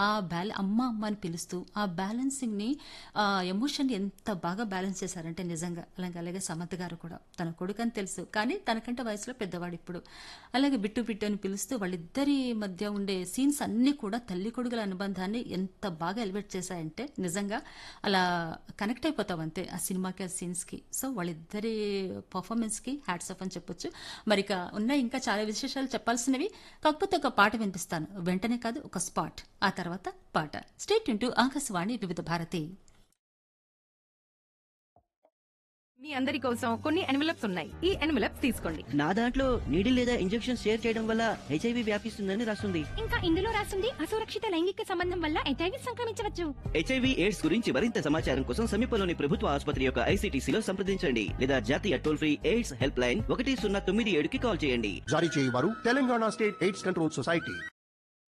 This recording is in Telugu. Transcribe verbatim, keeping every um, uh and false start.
ఆ బ్యాల అమ్మ అమ్మ అని పిలుస్తూ ఆ బ్యాలెన్సింగ్ని ఆ ఎమోషన్ ఎంత బాగా బ్యాలెన్స్ చేశారంటే నిజంగా. అలాగే అలాగే సమంత గారు కూడా తన కొడుకు అని తెలుసు కానీ తనకంటే వయసులో పెద్దవాడు ఇప్పుడు. అలాగే బిట్టు బిట్టు అని పిలుస్తూ వాళ్ళిద్దరి మధ్య ఉండే సీన్స్ అన్నీ కూడా తల్లి కొడుకుల అనుబంధాన్ని ఎంత బాగా ఎలివేట్ చేశాయంటే నిజంగా అలా కనెక్ట్ అయిపోతాం అంతే ఆ సినిమాకి ఆ సీన్స్కి. సో వాళ్ళిద్దరి పర్ఫార్మెన్స్కి హ్యాట్స్ ఆఫ్ అని చెప్పొచ్చు. మరి ఇక ఉన్నాయి ఇంకా చాలా విశేషాలు చెప్పాల్సినవి. కాకపోతే ఒక పాట వినిపిస్తాను వెంటనే కాదు, ఒక స్పాట్, ఆ తర్వాత పాట. స్టేట్ ఇంటూ ఆకాశవాణి వివిధ భారతి. మీ అందరి కోసం కొన్ని ఎన్వలప్స్ ఉన్నాయి. ఈ ఎన్వలప్స్ తీసుకోండి. నా దాంట్లో నీడిల్ లేదా ఇంజెక్షన్ షేర్ చేయడం వల్ల హెచ్ఐవి వ్యాపిస్తుందని రాస్తుంది. ఇంకా ఇందులో రాస్తుంది అసురక్షిత లైంగిక సంబంధం వల్ల హెచ్ఐవి సంక్రమించవచ్చు. హెచ్ఐవి ఎయిడ్స్ గురించి మరింత సమాచారం కోసం సమీపంలోని ప్రభుత్వ ఆసుపత్రి యొక్క ఐసీటీసీలో సంప్రదించండి లేదా జాతీయ toll free AIDS help line ఒకటి సున్నా తొమ్మిది ఏడుకి కాల్ చేయండి. జారీ చేయవారు Telangana state AIDS control society.